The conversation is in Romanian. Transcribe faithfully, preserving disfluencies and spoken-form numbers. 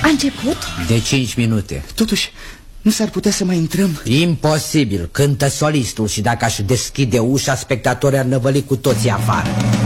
A început? De cinci minute. Totuși, nu s-ar putea să mai intrăm? Imposibil, cântă solistul și dacă aș deschide ușa, spectatorii ar năvăli cu toții afară.